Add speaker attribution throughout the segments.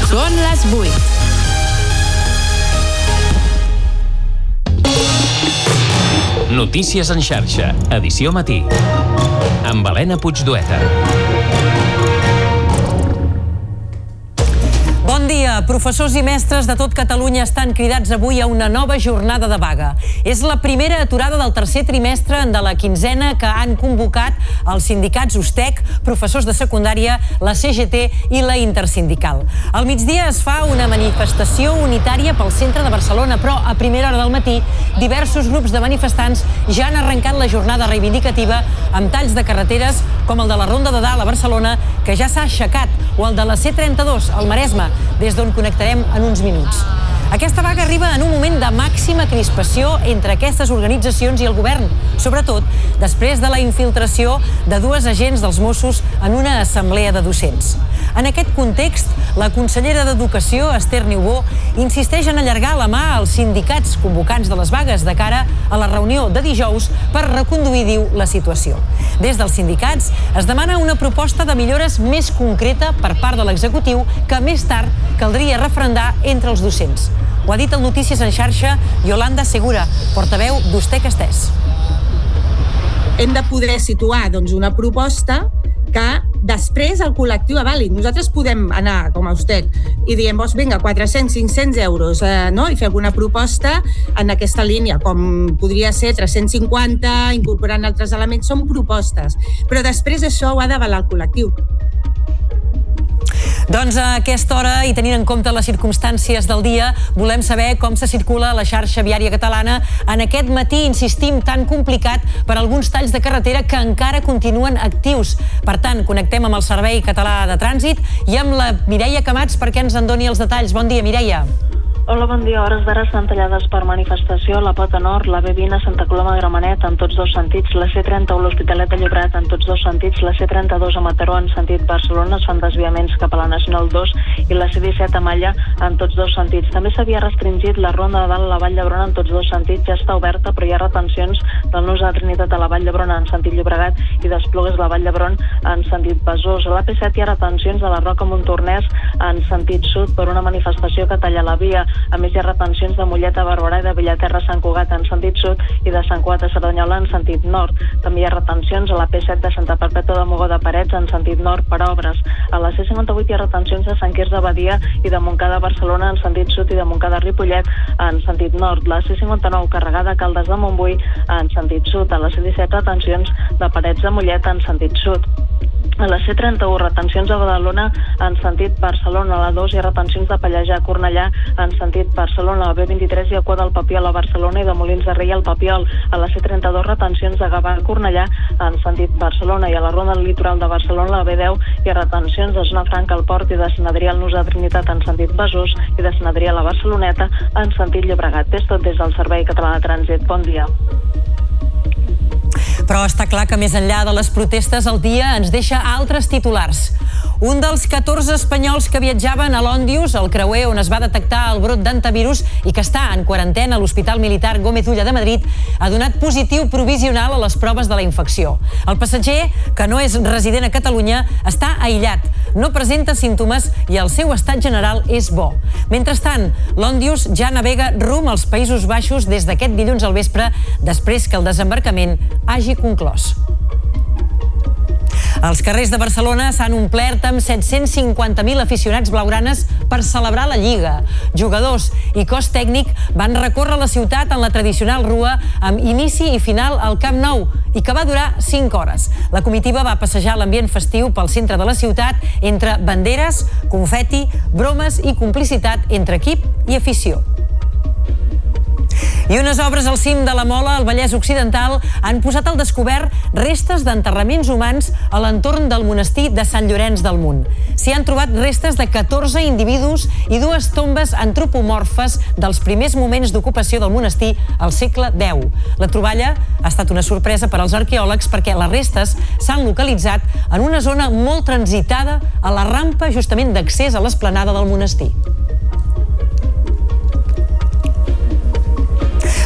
Speaker 1: Són les 8.
Speaker 2: Notícies en xarxa, edició matí. Amb Helena Puigdueta.
Speaker 3: Bon dia. Professors i mestres de tot Catalunya estan cridats avui a una nova jornada de vaga. És la primera aturada del tercer trimestre de la quinzena que han convocat els sindicats USTEC, professors de secundària, la CGT i la Intersindical. Al migdia es fa una manifestació unitària pel centre de Barcelona, però a primera hora del matí diversos grups de manifestants ja han arrencat la jornada reivindicativa amb talls de carreteres com el de la Ronda de Dalt a Barcelona, que ja s'ha aixecat, o el de la C32 al Maresme, des d'on connectarem en uns minuts. Aquesta vaga arriba en un moment de màxima crispació entre aquestes organitzacions i el govern, sobretot després de la infiltració de dues agents dels Mossos en una assemblea de docents. En aquest context, la consellera d'Educació, Esther Niubó, insisteix en allargar la mà als sindicats convocants de les vagues de cara a la reunió de dijous per reconduir, diu, la situació. Des dels sindicats es demana una proposta de millores més concreta per part de l'executiu que més tard caldria referendar entre els docents. Ho ha dit el Notícies en xarxa Yolanda Segura, portaveu d'USTEC Estès.
Speaker 4: Hem de poder situar una proposta que després el col·lectiu avali. Nosaltres podem anar, com a USTEC, i diem, vinga, 400, 500 euros, i fer alguna proposta en aquesta línia, com podria ser 350, incorporant altres elements, són propostes. Però després això ho ha d'avalar el col·lectiu.
Speaker 3: Doncs a aquesta hora, i tenint en compte les circumstàncies del dia, volem saber com se circula a la xarxa viària catalana en aquest matí, insistim, tan complicat per alguns talls de carretera que encara continuen actius. Per tant, connectem amb el Servei Català de Trànsit i amb la Mireia Camats perquè ens en doni els detalls. Bon dia, Mireia.
Speaker 5: Hola, bon dia. Hores d'ara estan tallades per manifestació a la Pota Nord, la B20 a Santa Coloma de Gramenet en tots dos sentits, la C30 a l'Hospitalet de Llobregat en tots dos sentits, la C32 a Mataró en sentit Barcelona, es fan desviaments cap a la Nacional 2 i la C17 a Malla en tots dos sentits. També s'havia restringit la Ronda de Dalt a la Vall d'Hebron en tots dos sentits, ja està oberta, però hi ha retencions del Nus de la Trinitat a la Vall d'Hebron en sentit Llobregat i d'Esplugues a la Vall d'Hebron en sentit Besòs. A l'AP7 hi ha retencions de la Roca Montornès en sentit sud per una manifestació que talla la via. A més, hi ha retencions de Mollet a Barberà i de Bellaterra a Sant Cugat en sentit sud i de Sant Cugat a Cerdanyola en sentit nord. També hi ha retencions a la P7 de Santa Perpètua de Mogoda de Parets en sentit nord per obres. A la C58 hi ha retencions de Sant Quirze de Badia i de Montcada a Barcelona en sentit sud i de Montcada a Ripollet en sentit nord. La C59 carregada a Caldes de Montbui en sentit sud. A la C17 retencions de Parets de Mollet en sentit sud. A la C31 retencions a Badalona en sentit Barcelona. A la 2 hi ha retencions de Pallejà a Cornellà en sentit Barcelona. A la B23 hi ha cua del Papiol a Barcelona i de Molins de Rei al Papiol. A la C32 retencions de Gavà a Cornellà en sentit Barcelona. I a la Ronda Litoral de Barcelona, a la B10, hi ha retencions de Zona Franca al Port i de Sant Adrià al Nus de Trinitat en sentit Besòs i de Sant Adrià a la Barceloneta en sentit Llobregat. És tot des del Servei Català de Trànsit. Bon dia.
Speaker 3: Però està clar que més enllà de les protestes el dia ens deixa altres titulars. Un dels 14 espanyols que viatjaven a l'Òndius, el creuer on es va detectar el brot d'antivirus i que està en quarantena a l'Hospital Militar Gómez Ulla de Madrid, ha donat positiu provisional a les proves de la infecció. El passatger, que no és resident a Catalunya, està aïllat, no presenta símptomes i el seu estat general és bo. Mentrestant, l'Òndius ja navega rumb als Països Baixos des d'aquest dilluns al vespre, després que el desembarcament hagi conclòs. Els carrers de Barcelona s'han omplert amb 750.000 aficionats blaugranes per celebrar la Lliga. Jugadors i cos tècnic van recórrer la ciutat en la tradicional rua amb inici i final al Camp Nou i que va durar 5 hores. La comitiva va passejar l'ambient festiu pel centre de la ciutat entre banderes, confeti, bromes i complicitat entre equip i afició. I unes obres al cim de la Mola, al Vallès Occidental, han posat al descobert restes d'enterraments humans a l'entorn del monestir de Sant Llorenç del Munt. S'hi han trobat restes de 14 individus i 2 tombes antropomorfes dels primers moments d'ocupació del monestir al segle X. La troballa ha estat una sorpresa per als arqueòlegs perquè les restes s'han localitzat en una zona molt transitada a la rampa justament d'accés a l'esplanada del monestir.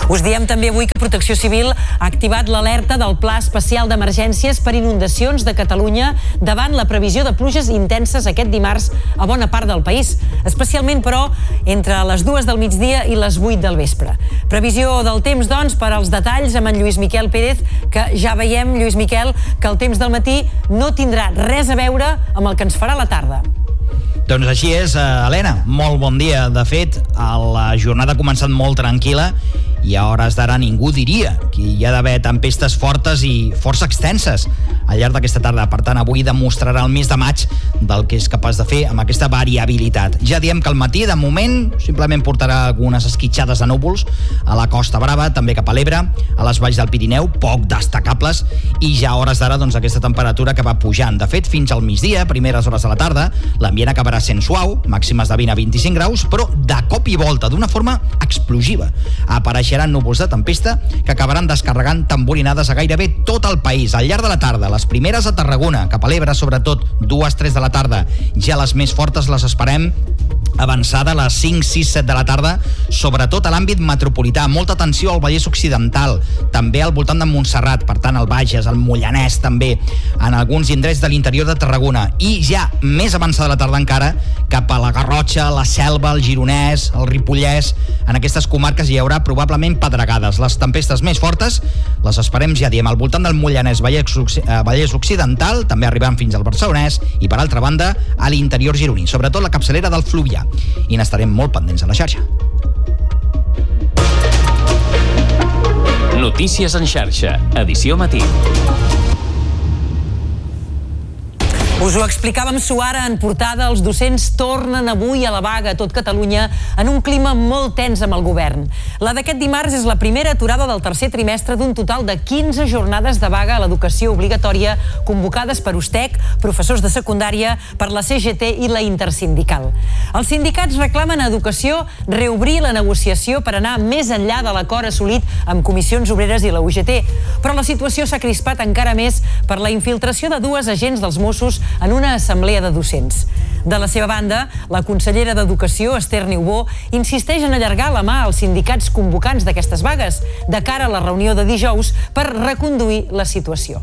Speaker 3: Us diem també avui que Protecció Civil ha activat l'alerta del Pla Especial d'Emergències per inundacions de Catalunya davant la previsió de pluges intenses aquest dimarts a bona part del país, especialment, però, entre les 2 del migdia i les 8 del vespre. Previsió del temps, doncs, per als detalls amb en Lluís Miquel Pérez, que ja veiem, Lluís Miquel, que el temps del matí no tindrà res a veure amb el que ens farà la tarda.
Speaker 1: Doncs així és, Helena. Molt bon dia. De fet, la jornada ha començat molt tranquil·la i a hores d'ara ningú diria que hi ha d'haver tempestes fortes i força extenses al llarg d'aquesta tarda. Per tant, avui demostrarà el mes de maig del que és capaç de fer amb aquesta variabilitat. Ja diem que al matí, de moment, simplement portarà algunes esquitxades de núvols a la Costa Brava, també cap a l'Ebre, a les valls del Pirineu, poc destacables, i ja a hores d'ara, doncs, aquesta temperatura que va pujant. De fet, fins al migdia, primeres hores de la tarda, l'ambient acabarà sent suau, màximes de 20 a 25 graus, però de cop i volta, d'una forma explosiva, apareixeran núvols de tempesta que acabaran descarregant tamborinades a gairebé tot el país. Al llarg de la tarda, les primeres a Tarragona, cap a l'Ebre, sobretot 2-3 de la tarda, ja les més fortes les esperem avançada a les 5, 6, 7 de la tarda, sobretot a l'àmbit metropolità. Molta atenció al Vallès Occidental, també al voltant de Montserrat, per tant al Bages, al Moianès també, en alguns indrets de l'interior de Tarragona, i ja més avançada la tarda encara cap a la Garrotxa, la Selva, el Gironès, el Ripollès. En aquestes comarques hi haurà probablement pedregades. Les tempestes més fortes les esperem, ja diem, al voltant del Moianès, Vallès Occidental, també arribant fins al Barcelonès, i per altra banda a l'interior gironí, sobretot la capçalera del Fluvià. I n'estarem molt pendents a la xarxa.
Speaker 2: Notícies en xarxa, edició matí.
Speaker 3: Us ho explicàvem suara en portada, els docents tornen avui a la vaga a tot Catalunya en un clima molt tens amb el govern. La d'aquest dimarts és la primera aturada del tercer trimestre d'un total de 15 jornades de vaga a l'educació obligatòria convocades per USTEC, professors de secundària, per la CGT i la Intersindical. Els sindicats reclamen a Educació reobrir la negociació per anar més enllà de l'acord assolit amb Comissions Obreres i la UGT, però la situació s'ha crispat encara més per la infiltració de 2 agents dels Mossos en una assemblea de docents. De la seva banda, la consellera d'Educació, Esther Niubó, insisteix en allargar la mà als sindicats convocants d'aquestes vagues de cara a la reunió de dijous per reconduir la situació.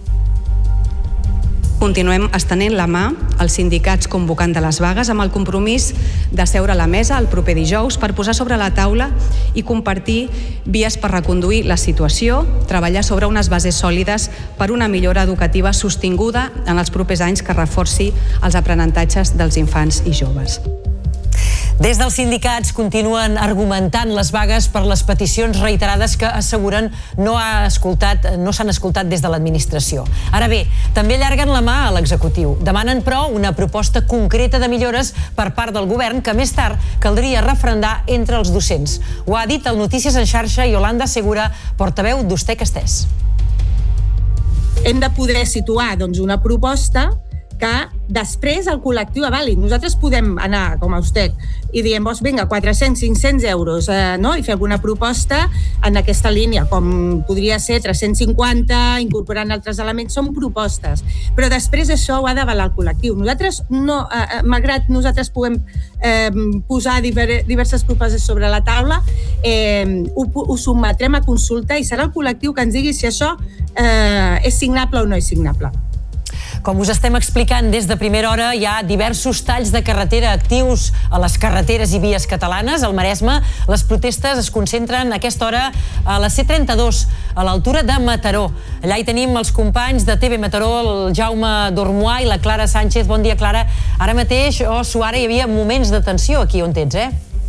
Speaker 6: Continuem estenent la mà als sindicats convocant de les vagues amb el compromís de seure a la mesa el proper dijous per posar sobre la taula i compartir vies per reconduir la situació, treballar sobre unes bases sòlides per una millora educativa sostinguda en els propers anys que reforci els aprenentatges dels infants i joves.
Speaker 3: Des dels sindicats continuen argumentant les vagues per les peticions reiterades que asseguren no s'han escoltat des de l'administració. Ara bé, també allarguen la mà a l'executiu. Demanen, però, una proposta concreta de millores per part del govern que més tard caldria referendar entre els docents. Ho ha dit al Notícies en xarxa Yolanda Segura, portaveu d'USTEC Estès.
Speaker 4: Hem de poder situar una proposta que després el col·lectiu avali. Nosaltres podem anar com a USTEC i diem, vinga, 400, 500 euros, i fer alguna proposta en aquesta línia, com podria ser 350, incorporant altres elements, són propostes. Però després això ho ha d'avalar el col·lectiu. Nosaltres, malgrat nosaltres puguem posar diverses propostes sobre la taula, ho sotmetrem a consulta i serà el col·lectiu que ens digui si això és signable o no és signable.
Speaker 3: Com us estem explicant des de primera hora, hi ha diversos talls de carretera actius a les carreteres i vies catalanes. Al Maresme, les protestes es concentren a aquesta hora a la C32, a l'altura de Mataró. Allà hi tenim els companys de TV Mataró, el Jaume Dormoà i la Clara Sánchez. Bon dia, Clara. Ara mateix, Suara, hi havia moments de tensió aquí on ets,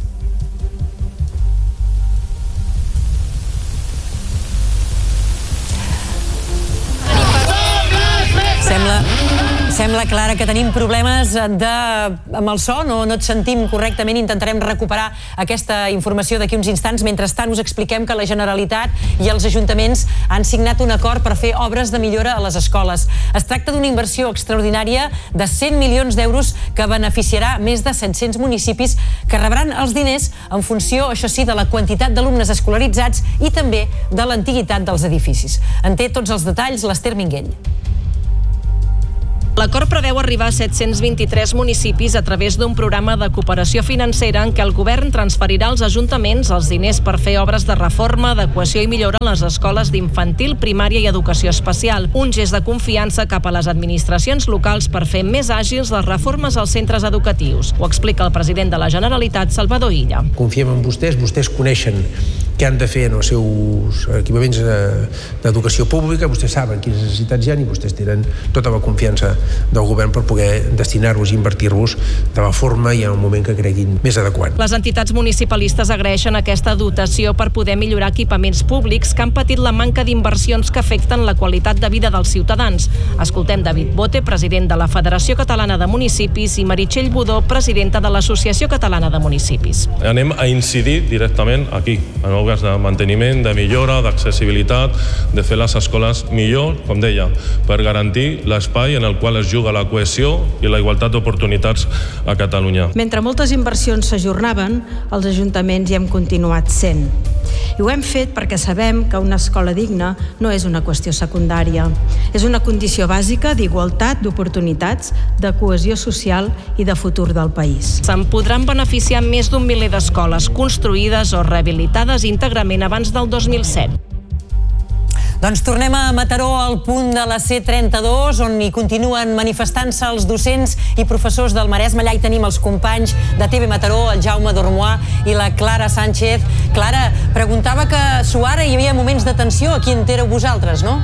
Speaker 3: Sembla, Clara, que tenim problemes amb el so, no et sentim correctament. Intentarem recuperar aquesta informació d'aquí uns instants. Mentrestant, us expliquem que la Generalitat i els ajuntaments han signat un acord per fer obres de millora a les escoles. Es tracta d'una inversió extraordinària de 100 milions d'euros que beneficiarà més de 700 municipis que rebran els diners en funció, això sí, de la quantitat d'alumnes escolaritzats i també de l'antiguitat dels edificis. En té tots els detalls l'Ester Minguell.
Speaker 7: L'acord preveu arribar a 723 municipis a través d'un programa de cooperació financera en què el govern transferirà als ajuntaments els diners per fer obres de reforma, adequació i millora en les escoles d'infantil, primària i educació especial. Un gest de confiança cap a les administracions locals per fer més àgils les reformes als centres educatius. Ho explica el president de la Generalitat, Salvador Illa.
Speaker 8: Confiem en vostès coneixen què han de fer en els seus equipaments d'educació pública, vostès saben quines necessitats hi ha i vostès tenen tota la confiança del govern per poder destinar-los i invertir-los de la forma i en el moment que creguin més adequat.
Speaker 7: Les entitats municipalistes agraeixen aquesta dotació per poder millorar equipaments públics que han patit la manca d'inversions que afecten la qualitat de vida dels ciutadans. Escoltem David Bote, president de la Federació Catalana de Municipis, i Meritxell Budó, presidenta de l'Associació Catalana de Municipis.
Speaker 9: Anem a incidir directament aquí, en obres de manteniment, de millora, d'accessibilitat, de fer les escoles millor, com deia, per garantir l'espai en el qual es juga la cohesió i la igualtat d'oportunitats a Catalunya.
Speaker 10: Mentre moltes inversions s'ajornaven, els ajuntaments hi hem continuat sent. I ho hem fet perquè sabem que una escola digna no és una qüestió secundària. És una condició bàsica d'igualtat d'oportunitats, de cohesió social i de futur del país.
Speaker 7: Se'n podran beneficiar més d'un miler d'escoles construïdes o rehabilitades íntegrament abans del 2007.
Speaker 3: Doncs tornem a Mataró, al punt de la C32, on hi continuen manifestant-se els docents i professors del Maresme. Allà hi tenim els companys de TV Mataró, el Jaume Dormois i la Clara Sánchez. Clara, preguntava que a Suara hi havia moments de tensió. Aquí en éreu vosaltres, no?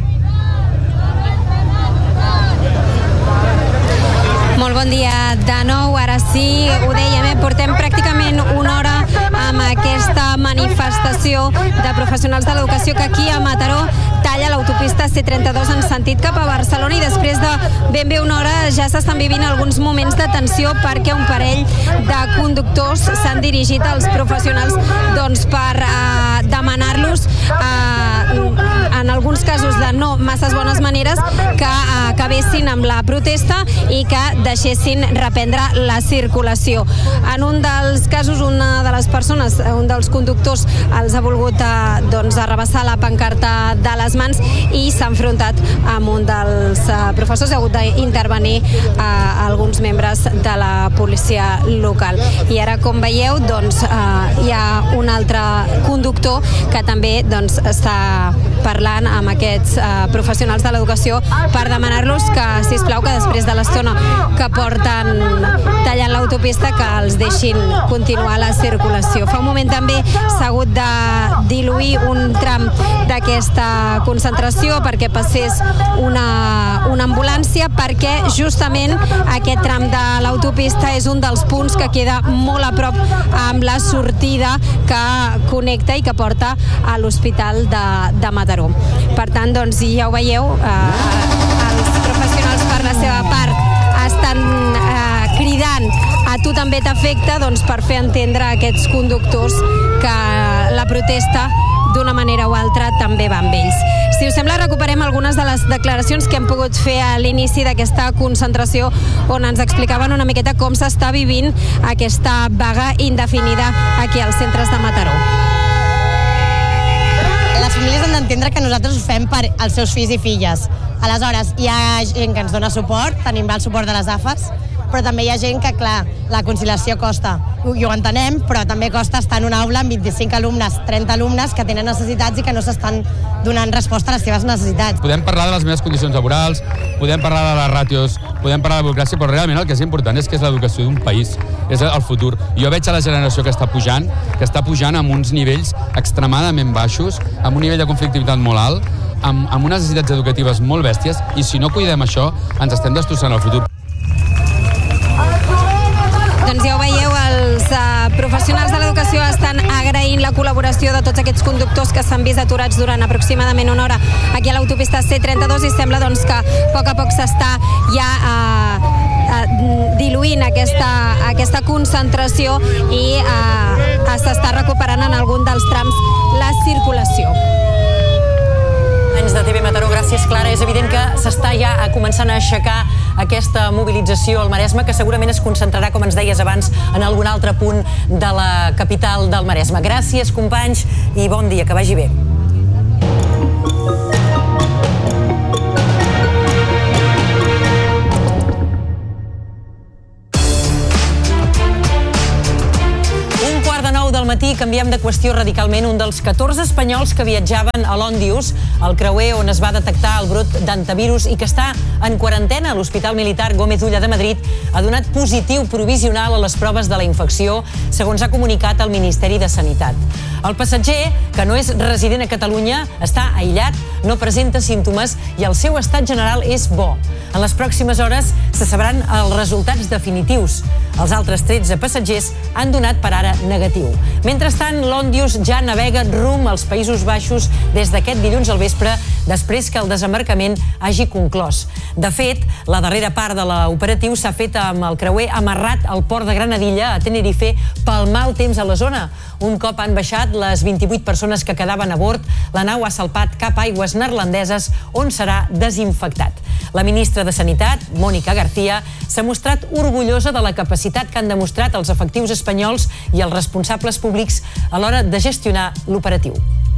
Speaker 11: Molt bon dia de nou, ara sí, ho dèiem, portem pràcticament una hora amb aquesta manifestació de professionals de l'educació que aquí a Mataró talla l'autopista C32 en sentit cap a Barcelona, i després de ben bé una hora ja s'estan vivint alguns moments de tensió perquè un parell de conductors s'han dirigit als professionals per demanar-los en alguns casos de no masses bones maneres que acabessin amb la protesta i que deixessin reprendre la circulació. En un dels casos, una de les persones, un dels conductors, els ha volgut arrabassar la pancarta de les mans i s'ha enfrontat amb un dels professors. Ha hagut d'intervenir alguns membres de la policia local. I ara, com veieu, hi ha un altre conductor que també està parlant amb aquests professionals de l'educació per demanar-los que, sisplau, que després de l'estona que porten tallant l'autopista que els deixin continuar la circulació. Fa un moment també s'ha hagut de diluir un tram d'aquesta concentració perquè passés una ambulància, perquè justament aquest tram de l'autopista és un dels punts que queda molt a prop amb la sortida que connecta i que porta a l'Hospital de Mataró. Per tant, ja ho veieu, els professionals per la seva part estan cridant a tu també t'afecta per fer entendre a aquests conductors que la protesta d'una manera o altra també va amb ells. Si us sembla, recuperem algunes de les declaracions que hem pogut fer a l'inici d'aquesta concentració, on ens explicaven una miqueta com s'està vivint aquesta vaga indefinida aquí als centres de Mataró.
Speaker 12: Les famílies han d'entendre que nosaltres ho fem per als seus fills i filles. Aleshores, hi ha gent que ens dona suport, tenim el suport de les AFAs, però també hi ha gent que, clar, la conciliació costa. I ho entenem, però també costa estar en una aula amb 25 alumnes, 30 alumnes que tenen necessitats i que no s'estan donant resposta a les seves necessitats.
Speaker 13: Podem parlar de les meves condicions laborals, podem parlar de les ràtios, podem parlar de burocràcia, però realment el que és important és que és l'educació d'un país, és el futur. Jo veig a la generació que està pujant amb uns nivells extremadament baixos, amb un nivell de conflictivitat molt alt, amb unes necessitats educatives molt bèsties, i si no cuidem això, ens estem destrossant el futur.
Speaker 11: Doncs ja ho veieu, els professionals de l'educació estan agraint la col·laboració de tots aquests conductors que s'han vist aturats durant aproximadament una hora aquí a l'autopista C32, i sembla que a poc s'està ja diluint aquesta concentració i s'està recuperant en algun dels trams la circulació.
Speaker 3: De TV Mataró, gràcies, Clara. És evident que s'està ja començant a aixecar aquesta mobilització al Maresme, que segurament es concentrarà, com ens deies abans, en algun altre punt de la capital del Maresme. Gràcies, companys, i bon dia, que vagi bé. del matí canviem de qüestió radicalment. Un dels 14 espanyols que viatjaven a l'Òndius, el creuer on es va detectar el brot d'antivirus i que està en quarantena a l'Hospital Militar Gómez Ulla de Madrid, ha donat positiu provisional a les proves de la infecció, segons ha comunicat el Ministeri de Sanitat. El passatger, que no és resident a Catalunya, està aïllat, no presenta símptomes i el seu estat general és bo. En les pròximes hores se sabran els resultats definitius. Els altres 13 passatgers han donat per ara negatiu. Mentrestant, l'Òndius ja navega rumb als Països Baixos des d'aquest dilluns al vespre, després que el desembarcament hagi conclòs. De fet, la darrera part de l'operatiu s'ha fet amb el creuer amarrat al port de Granadilla, a Tenerife, pel mal temps a la zona. Un cop han baixat les 28 persones que quedaven a bord, la nau ha salpat cap a aigües neerlandeses, on serà desinfectat. La ministra de Sanitat, Mónica García, s'ha mostrat orgullosa de la capacitat que han demostrat els efectius espanyols i els responsables públics a l'hora de gestionar l'operatiu.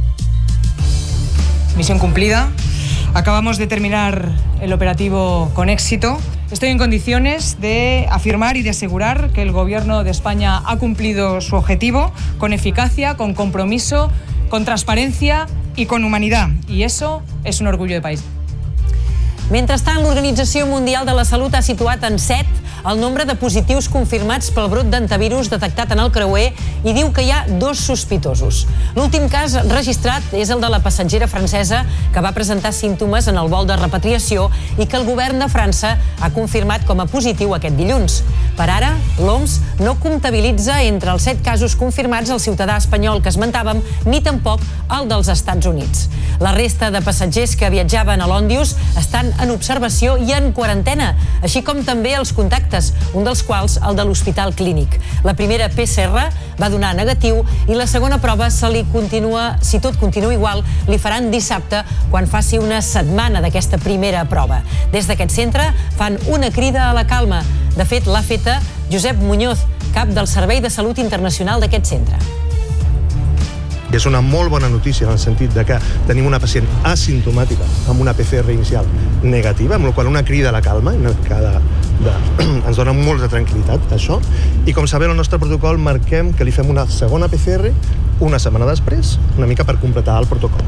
Speaker 14: Misión cumplida. Acabamos de terminar el operativo con éxito. Estoy en condiciones de afirmar y de asegurar que el Gobierno de España ha cumplido su objetivo con eficacia, con compromiso, con transparencia y con humanidad. Y eso es un orgullo de país.
Speaker 3: Mentrestant, l'Organització Mundial de la Salut ha situat en 7 el nombre de positius confirmats pel brot d'antivirus detectat en el creuer i diu que hi ha 2 sospitosos. L'últim cas registrat és el de la passatgera francesa que va presentar símptomes en el vol de repatriació i que el govern de França ha confirmat com a positiu aquest dilluns. Per ara, l'OMS no comptabilitza entre els 7 casos confirmats el ciutadà espanyol que esmentàvem, ni tampoc el dels Estats Units. La resta de passatgers que viatjaven a l'Òndius estan en observació i en quarantena, així com també els contactes, un dels quals el de l'Hospital Clínic. La primera PCR va donar negatiu i la segona prova si tot continua igual, li faran dissabte quan faci una setmana d'aquesta primera prova. Des d'aquest centre fan una crida a la calma. De fet, l'ha feta Josep Muñoz, cap del Servei de Salut Internacional d'aquest centre.
Speaker 15: És una molt bona notícia en el sentit de que tenim una pacient asimptomàtica amb una PCR inicial negativa, amb la qual una crida a la calma, ens dona molt de tranquil·litat, això. I com sabeu, el nostre protocol marquem que li fem una segona PCR una setmana després, una mica per completar el protocol.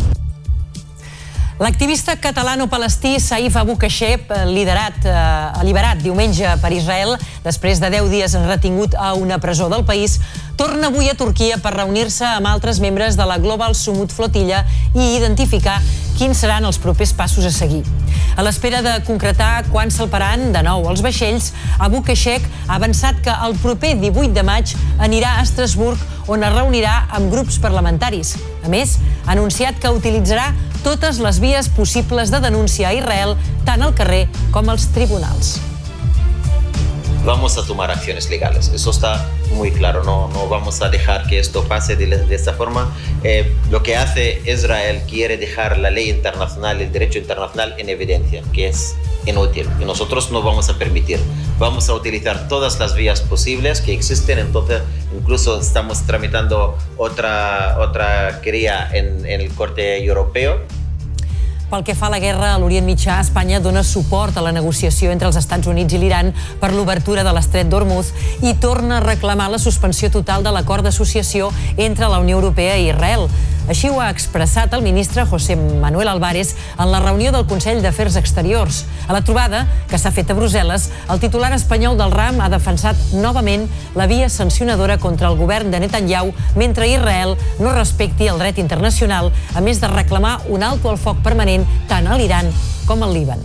Speaker 3: L'activista catalano-palestí Saif Abu Kashef, alliberat diumenge per Israel, després de 10 dies retingut a una presó del país, torna avui a Turquia per reunir-se amb altres membres de la Global Sumut Flotilla i identificar quins seran els propers passos a seguir. A l'espera de concretar quan salparan de nou els vaixells, Abu Kashef ha avançat que el proper 18 de maig anirà a Estrasburg, on es reunirà amb grups parlamentaris. A més, ha anunciat que utilitzarà totes les vies possibles de denúncia a Israel, tant al carrer com als tribunals.
Speaker 16: Vamos a tomar acciones legales. Eso está muy claro. No vamos a dejar que esto pase de esta forma. Lo que hace Israel quiere dejar la ley internacional, el derecho internacional en evidencia, que es inútil. Y nosotros no vamos a permitir. Vamos a utilizar todas las vías posibles que existen. Entonces, incluso estamos tramitando otra querella en el Corte Europeo.
Speaker 3: Pel que fa a la guerra a l'Orient Mitjà, Espanya dona suport a la negociació entre els Estats Units i l'Iran per l'obertura de l'Estret d'Hormuz i torna a reclamar la suspensió total de l'acord d'associació entre la Unió Europea i Israel. Així ho ha expressat el ministre José Manuel Álvarez en la reunió del Consell d'Afers Exteriors. A la trobada, que s'ha fet a Brussel·les, el titular espanyol del RAM ha defensat novament la via sancionadora contra el govern de Netanyahu mentre Israel no respecti el dret internacional, a més de reclamar un alto al foc permanent tant a l'Iran com al Líban.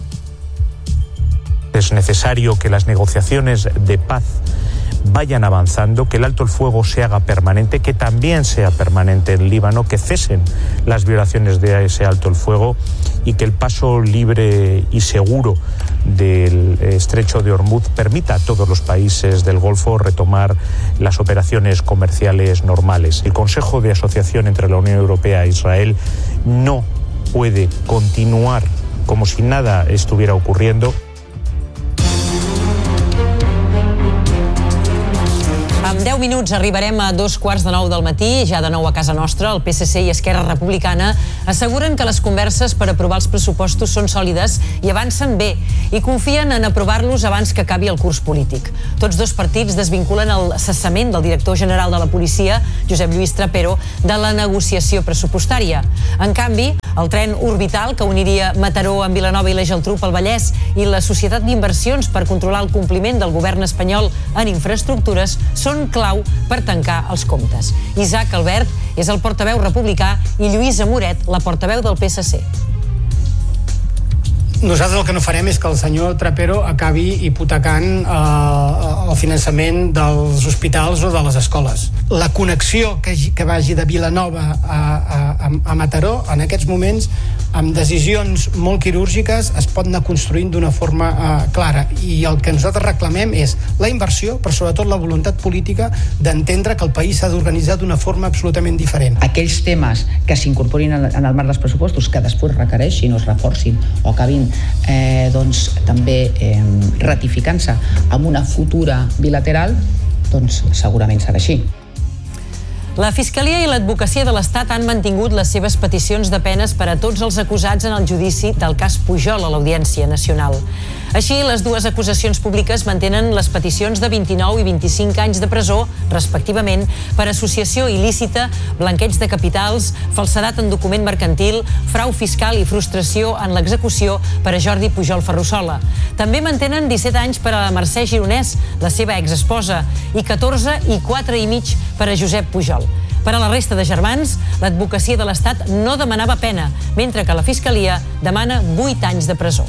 Speaker 17: Es necesario que las negociaciones de paz vayan avanzando, que el alto el fuego se haga permanente, que también sea permanente en Líbano, que cesen las violaciones de ese alto el fuego y que el paso libre y seguro del estrecho de Hormuz permita a todos los países del Golfo retomar las operaciones comerciales normales. El Consejo de Asociación entre la Unión Europea e Israel no puede continuar como si nada estuviera ocurriendo.
Speaker 3: Amb 10 minuts arribarem a 2:15 del matí. Ja de nou a casa nostra, el PSC i Esquerra Republicana asseguren que les converses per aprovar els pressupostos són sòlides i avancen bé i confien en aprovar-los abans que acabi el curs polític. Tots dos partits desvinculen el cessament del director general de la policia, Josep Lluís Trapero, de la negociació pressupostària. En canvi, el tren orbital que uniria Mataró amb Vilanova i la Geltrú pel Vallès i la Societat d'Inversions per controlar el compliment del govern espanyol en infraestructures són clau per tancar els comptes. Isaac Albert és el portaveu republicà i Lluïsa Moret, la portaveu del PSC.
Speaker 18: Nosaltres el que no farem és que el senyor Trapero acabi hipotecant el finançament dels hospitals o de les escoles. La connexió que vagi de Vilanova a Mataró, en aquests moments, amb decisions molt quirúrgiques, es pot anar construint d'una forma clara. I el que nosaltres reclamem és la inversió, però sobretot la voluntat política d'entendre que el país s'ha d'organitzar d'una forma absolutament diferent.
Speaker 19: Aquells temes que s'incorporin en el marc dels pressupostos, que després requereixin o es reforcin o acabin també ratificant-se amb una futura bilateral, doncs segurament serà així.
Speaker 3: La Fiscalia i l'Advocacia de l'Estat han mantingut les seves peticions de penes per a tots els acusats en el judici del cas Pujol a l'Audiència Nacional. Així, les dues acusacions públiques mantenen les peticions de 29 i 25 anys de presó, respectivament, per associació il·lícita, blanqueig de capitals, falsedat en document mercantil, frau fiscal i frustració en l'execució per a Jordi Pujol Ferrusola. També mantenen 17 anys per a la Mercè Gironès, la seva exesposa, i 14 i 4 i mig per a Josep Pujol. Per a la resta de germans, l'Advocacia de l'Estat no demanava pena, mentre que la Fiscalia demana 8 anys de presó.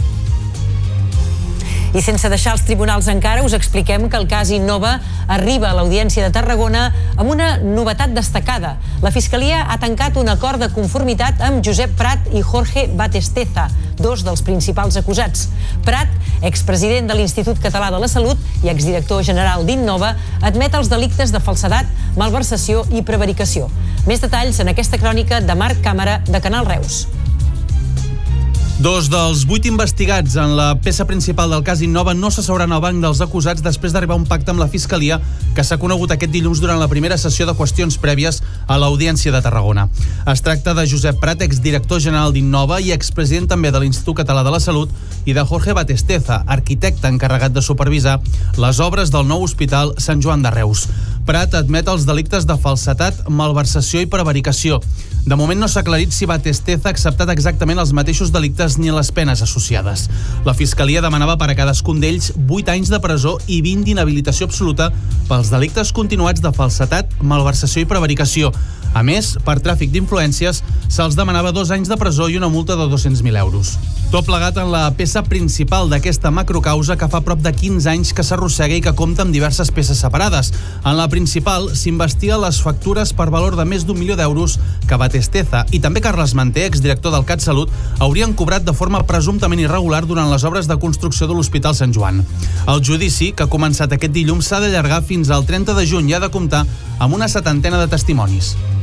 Speaker 3: I sense deixar els tribunals encara, us expliquem que el cas Innova arriba a l'Audiència de Tarragona amb una novetat destacada. La Fiscalia ha tancat un acord de conformitat amb Josep Prat i Jorge Batesteza, dos dels principals acusats. Prat, expresident de l'Institut Català de la Salut i exdirector general d'Innova, admet els delictes de falsedat, malversació i prevaricació. Més detalls en aquesta crònica de Marc Càmera, de Canal Reus.
Speaker 20: Dos dels 8 investigats en la peça principal del cas Innova no s'asseuran al banc dels acusats després d'arribar a un pacte amb la Fiscalia que s'ha conegut aquest dilluns durant la primera sessió de qüestions prèvies a l'Audiència de Tarragona. Es tracta de Josep Prat, exdirector general d'Innova i expresident també de l'Institut Català de la Salut, i de Jorge Batesteza, arquitecte encarregat de supervisar les obres del nou hospital Sant Joan de Reus. Prat admet els delictes de falsetat, malversació i prevaricació. De moment no s'ha aclarit si Batesteza ha acceptat exactament els mateixos delictes ni les penes associades. La Fiscalia demanava per a cadascun d'ells 8 anys de presó i 20 d'inhabilitació absoluta pels delictes continuats de falsetat, malversació i prevaricació. A més, per tràfic d'influències, se'ls demanava 2 anys de presó i una multa de 200.000 euros. Tot plegat en la peça principal d'aquesta macrocausa que fa prop de 15 anys que s'arrossega i que compta amb diverses peces separades. En la principal s'investiga les factures per valor de més d'1 milió d'euros que Batesteza i també Carles Manté, exdirector del CatSalut, haurien cobrat de forma presumptament irregular durant les obres de construcció de l'Hospital Sant Joan. El judici, que ha començat aquest dilluns, s'ha d'allargar fins al 30 de juny i ha de comptar amb una 70ena de testimonis.